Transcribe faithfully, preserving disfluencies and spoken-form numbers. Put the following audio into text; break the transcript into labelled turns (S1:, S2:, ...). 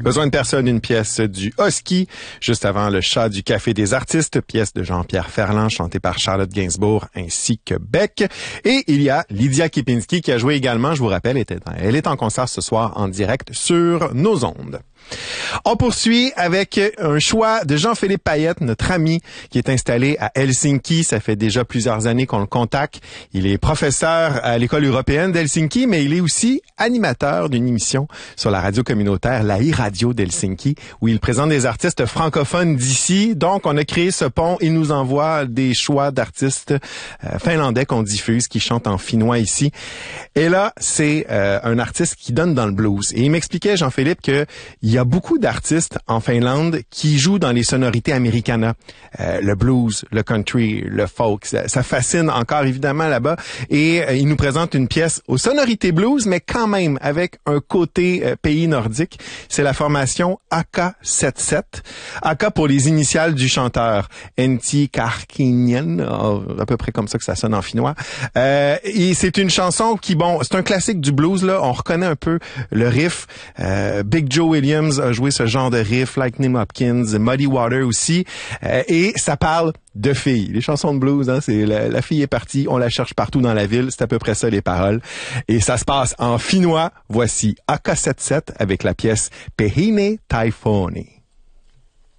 S1: Besoin de personne, une pièce du Husky, juste avant le chat du Café des artistes, pièce de Jean-Pierre Ferland, chantée par Charlotte Gainsbourg ainsi que Beck. Et il y a Lydia Kipinski qui a joué également, je vous rappelle, elle est en concert ce soir en direct sur nos ondes. On poursuit avec un choix de Jean-Philippe Payette, notre ami qui est installé à Helsinki. Ça fait déjà plusieurs années qu'on le contacte. Il est professeur à l'école européenne d'Helsinki, mais il est aussi animateur d'une émission sur la radio communautaire, la e-radio d'Helsinki, où il présente des artistes francophones d'ici. Donc, on a créé ce pont. Il nous envoie des choix d'artistes euh, finlandais qu'on diffuse, qui chantent en finnois ici. Et là, c'est euh, un artiste qui donne dans le blues. Et il m'expliquait, Jean-Philippe, que il y a beaucoup d'artistes en Finlande qui jouent dans les sonorités americana. Euh, le blues, le country, le folk, ça, ça fascine encore évidemment là-bas. Et euh, il nous présente une pièce aux sonorités blues, mais quand même avec un côté euh, pays nordique. C'est la formation A K soixante-dix-sept. A K pour les initiales du chanteur. Antti Karkinen, à peu près comme ça que ça sonne en finnois. Euh, et c'est une chanson qui, bon, c'est un classique du blues, là. On reconnaît un peu le riff. Euh, Big Joe Williams a joué ce genre de riff, Lightning Hopkins, Muddy Water aussi, euh, et ça parle de filles. Les chansons de blues, hein, c'est la, la fille est partie, on la cherche partout dans la ville, c'est à peu près ça les paroles. Et ça se passe en finnois. Voici A K soixante-dix-sept avec la pièce Pehine Taifoni.